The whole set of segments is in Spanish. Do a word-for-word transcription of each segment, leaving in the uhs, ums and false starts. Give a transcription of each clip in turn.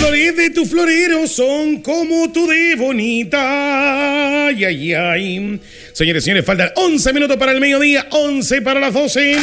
flores de tu florero son como tú de bonita. Ay, ay, ay. Señores y señores, faltan once minutos para el mediodía, once para las doce.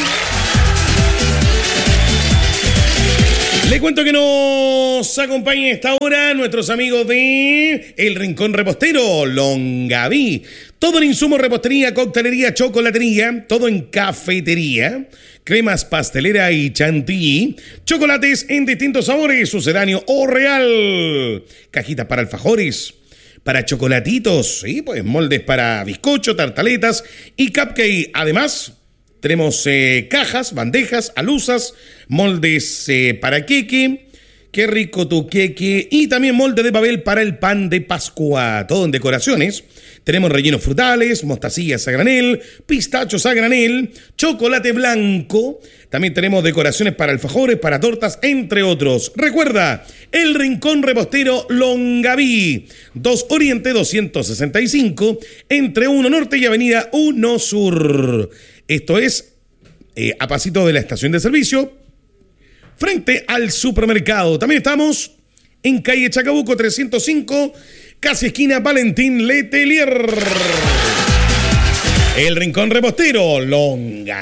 Le cuento que nos acompañan a esta hora nuestros amigos de El Rincón Repostero, Longaví. Todo en insumos, repostería, coctelería, chocolatería, todo en cafetería, cremas pastelera y chantilly, chocolates en distintos sabores, sucedáneo o real, cajitas para alfajores, para chocolatitos, ¿sí? Pues moldes para bizcocho, tartaletas y cupcake. Además, tenemos eh, cajas, bandejas, alusas, moldes eh, para queque. Qué rico tu queque. Y también molde de papel para el pan de Pascua. Todo en decoraciones. Tenemos rellenos frutales, mostacillas a granel, pistachos a granel, chocolate blanco. También tenemos decoraciones para alfajores, para tortas, entre otros. Recuerda, El Rincón Repostero Longaví. dos Oriente doscientos sesenta y cinco, entre uno Norte y Avenida uno Sur. Esto es eh, a pasito de la estación de servicio, frente al supermercado. También estamos en calle Chacabuco trescientos cinco, casi esquina Valentín Letelier. El Rincón Repostero Longa.